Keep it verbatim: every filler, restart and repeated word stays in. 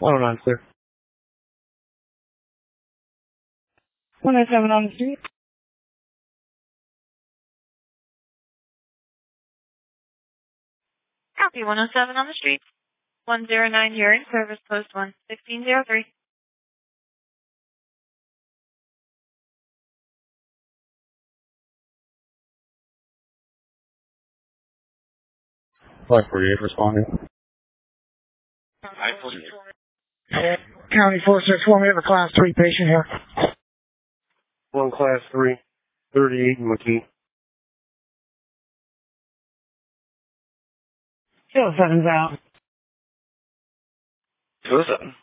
one oh nine clear. one oh seven on the street. Copy one oh seven on the street. one oh nine hearing, service post one sixteen oh three. five forty-eight responding. five forty-eight. County four six one, we have a class three patient here. One class three, thirty-eight in McKee. Still seven's out. two oh seven.